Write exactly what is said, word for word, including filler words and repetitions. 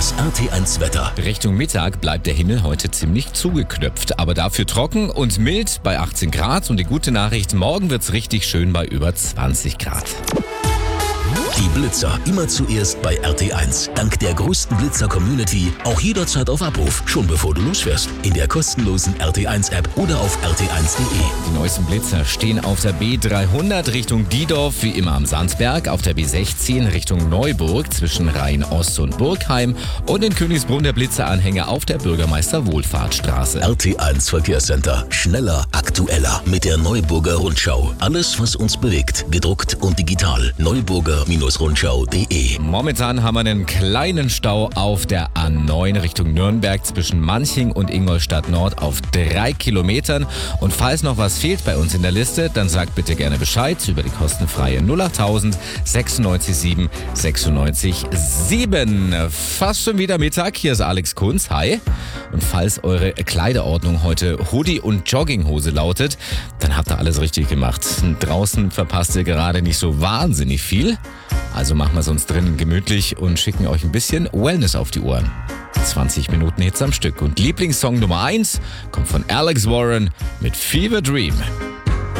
Das R T eins Wetter. Richtung Mittag bleibt der Himmel heute ziemlich zugeknöpft, aber dafür trocken und mild bei achtzehn Grad. Und die gute Nachricht, morgen wird's richtig schön bei über zwanzig Grad. Die Blitzer immer zuerst bei R T eins. Dank der größten Blitzer-Community auch jederzeit auf Abruf, schon bevor du losfährst. In der kostenlosen R T eins App oder auf r t eins punkt de. Die neuesten Blitzer stehen auf der B dreihundert Richtung Diedorf, wie immer am Sandberg, auf der B sechzehn Richtung Neuburg zwischen Rhein-Ost und Burgheim und in Königsbrunn der Blitzeranhänger auf der Bürgermeister-Wohlfahrtstraße. R T eins Verkehrscenter. Schneller, aktueller mit der Neuburger Rundschau. Alles, was uns bewegt, gedruckt und digital. Neuburger Rundschau punkt de. Momentan haben wir einen kleinen Stau auf der A neun Richtung Nürnberg zwischen Manching und Ingolstadt Nord auf drei Kilometern. Und falls noch was fehlt bei uns in der Liste, dann sagt bitte gerne Bescheid über die kostenfreie null achttausend sechsundneunzig sieben sechsundneunzig sieben. Fast schon wieder Mittag, hier ist Alex Kunz, hi. Und falls eure Kleiderordnung heute Hoodie und Jogginghose lautet, dann habt ihr alles richtig gemacht. Draußen verpasst ihr gerade nicht so wahnsinnig viel. Also machen wir es uns drinnen gemütlich und schicken euch ein bisschen Wellness auf die Ohren. zwanzig Minuten Hits am Stück. Und Lieblingssong Nummer eins kommt von Alex Warren mit Fever Dream.